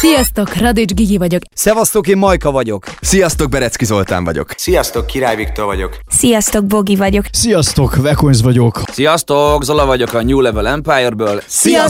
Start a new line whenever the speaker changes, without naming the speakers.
Sziasztok, Radics Gigi vagyok.
Szevasztok, én Majka vagyok.
Sziasztok, Berecki Zoltán vagyok.
Sziasztok, Király Viktor vagyok.
Sziasztok, Bogi vagyok.
Sziasztok, Vekonz vagyok.
Sziasztok, Zola vagyok a New Level Empire-ből.
Sziasztok!